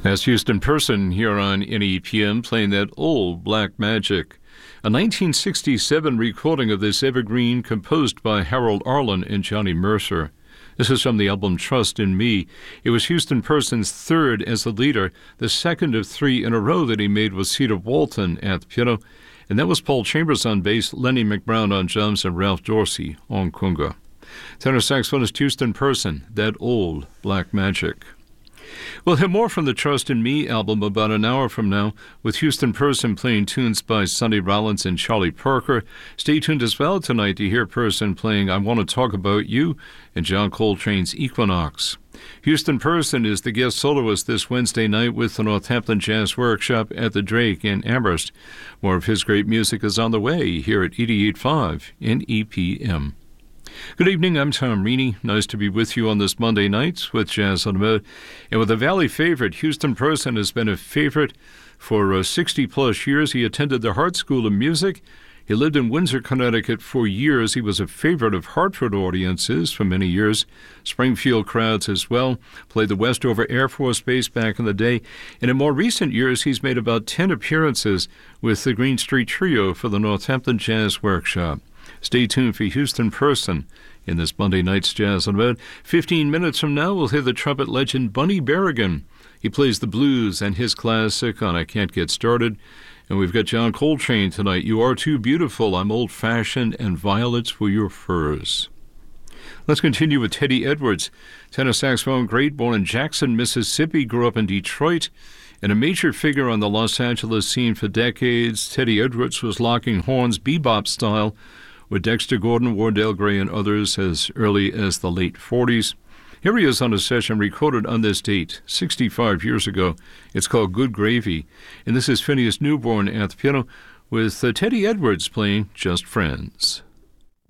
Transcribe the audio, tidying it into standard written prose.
That's Houston Person here on NEPM playing that old Black Magic, a 1967 recording of this evergreen composed by Harold Arlen and Johnny Mercer. This is from the album Trust in Me. It was Houston Person's third as the leader, the second of three in a row that he made with Cedar Walton at the piano, and that was Paul Chambers on bass, Lenny McBrown on drums, and Ralph Dorsey on conga. Tenor saxophonist Houston Person, that old Black Magic. We'll have more from the Trust in Me album about an hour from now, with Houston Person playing tunes by Sonny Rollins and Charlie Parker. Stay tuned as well tonight to hear Person playing I Want to Talk About You and John Coltrane's Equinox. Houston Person is the guest soloist this Wednesday night with the Northampton Jazz Workshop at the Drake in Amherst. More of his great music is on the way here at 88.5 NEPM. Good evening, I'm Tom Reaney. Nice to be with you on this Monday night with Jazz on the Mode. And with a Valley favorite, Houston Person has been a favorite for 60-plus years. He attended the Hart School of Music. He lived in Windsor, Connecticut for years. He was a favorite of Hartford audiences for many years, Springfield crowds as well. Played the Westover Air Force Base back in the day. And in more recent years, he's made about 10 appearances with the Green Street Trio for the Northampton Jazz Workshop. Stay tuned for Houston Person in this Monday night's Jazz on the Mode. 15 minutes from now, we'll hear the trumpet legend Bunny Berrigan. He plays the blues and his classic on I Can't Get Started. And we've got John Coltrane tonight. You Are Too Beautiful, I'm Old-Fashioned, and Violets Were Your Furs. Let's continue with Teddy Edwards, tenor saxophone great, born in Jackson, Mississippi, grew up in Detroit, and a major figure on the Los Angeles scene for decades. Teddy Edwards was locking horns bebop style with Dexter Gordon, Wardell Gray, and others as early as the late 40s. Here he is on a session recorded on this date, 65 years ago. It's called Good Gravy, and this is Phineas Newborn at the piano with Teddy Edwards playing Just Friends.